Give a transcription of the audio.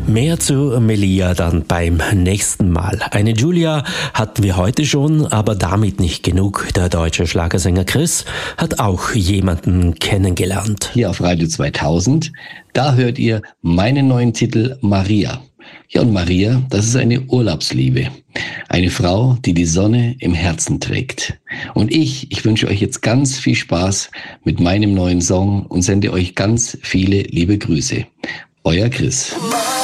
Mehr zu Melia dann beim nächsten Mal. Eine Julia hatten wir heute schon, aber damit nicht genug. Der deutsche Schlagersänger Chris hat auch jemanden kennengelernt. Hier auf Radio 2000, da hört ihr meinen neuen Titel Maria. Ja, und Maria, das ist eine Urlaubsliebe. Eine Frau, die die Sonne im Herzen trägt. Und ich wünsche euch jetzt ganz viel Spaß mit meinem neuen Song und sende euch ganz viele liebe Grüße. Euer Chris.